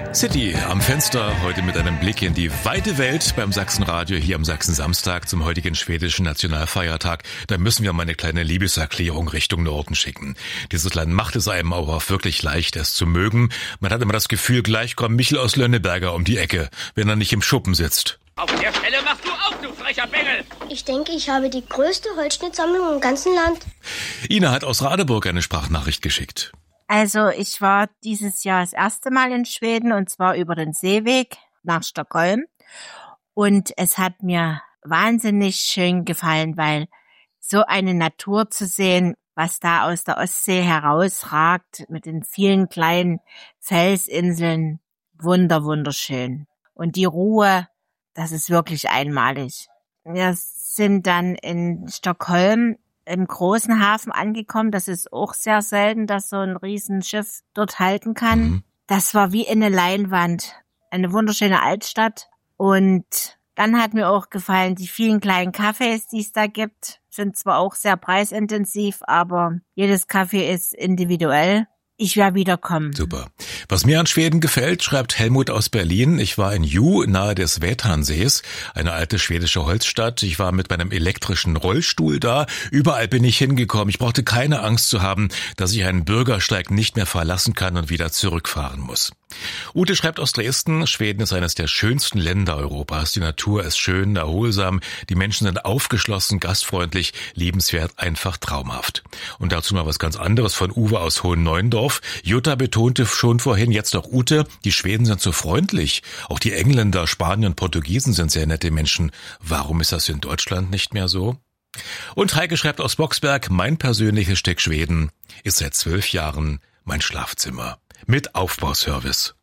City am Fenster, heute mit einem Blick in die weite Welt beim Sachsenradio hier am Sachsen-Samstag zum heutigen schwedischen Nationalfeiertag. Da müssen wir mal eine kleine Liebeserklärung Richtung Norden schicken. Dieses Land macht es einem aber auch wirklich leicht, es zu mögen. Man hat immer das Gefühl, gleich kommt Michel aus Lönneberger um die Ecke, wenn er nicht im Schuppen sitzt. Auf der Stelle machst du auch, du frecher Bengel! Ich denke, ich habe die größte Holzschnittsammlung im ganzen Land. Ina hat aus Radeburg eine Sprachnachricht geschickt. Also ich war dieses Jahr das erste Mal in Schweden und zwar über den Seeweg nach Stockholm und es hat mir wahnsinnig schön gefallen, weil so eine Natur zu sehen, was da aus der Ostsee herausragt mit den vielen kleinen Felsinseln, wunderschön. Und die Ruhe, das ist wirklich einmalig. Wir sind dann in Stockholm im großen Hafen angekommen. Das ist auch sehr selten, dass so ein Riesenschiff dort halten kann. Das war wie eine Leinwand. Eine wunderschöne Altstadt. Und dann hat mir auch gefallen, die vielen kleinen Cafés, die es da gibt, sind zwar auch sehr preisintensiv, aber jedes Café ist individuell. Ich werde wiederkommen. Super. Was mir an Schweden gefällt, schreibt Helmut aus Berlin. Ich war in Hjo, nahe des Väternsees, eine alte schwedische Holzstadt. Ich war mit meinem elektrischen Rollstuhl da. Überall bin ich hingekommen. Ich brauchte keine Angst zu haben, dass ich einen Bürgersteig nicht mehr verlassen kann und wieder zurückfahren muss. Ute schreibt aus Dresden, Schweden ist eines der schönsten Länder Europas. Die Natur ist schön, erholsam, die Menschen sind aufgeschlossen, gastfreundlich, liebenswert, einfach traumhaft. Und dazu mal was ganz anderes von Uwe aus Hohen-Neuendorf. Jutta betonte schon vorhin, jetzt auch Ute, die Schweden sind so freundlich. Auch die Engländer, Spanier und Portugiesen sind sehr nette Menschen. Warum ist das in Deutschland nicht mehr so? Und Heike schreibt aus Boxberg, mein persönliches Stück Schweden ist seit 12 Jahren mein Schlafzimmer. Mit Aufbauservice.